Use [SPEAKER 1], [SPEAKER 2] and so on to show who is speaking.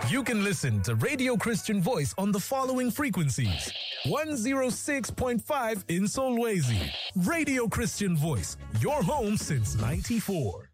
[SPEAKER 1] You can listen to Radio Christian Voice on the following frequencies. 106.5 in Solwezi. Radio Christian Voice, your home since '94.